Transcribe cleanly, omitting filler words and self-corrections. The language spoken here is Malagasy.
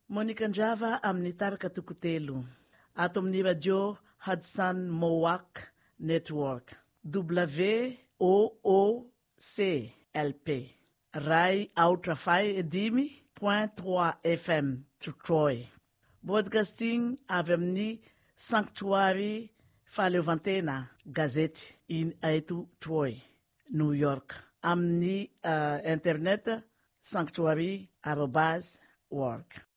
Monikandrava amin'ny taraka tokotelo. Ato amin'ny radio Hudson Mohawk Network. WOOCLP. Ray Outrafay 10.3 FM to Troy. Broadcasting avy amin'ny Sanctuary Fahaleovantena Gazety in eto Troy, New York. Amin'ny internet sanctuary@org.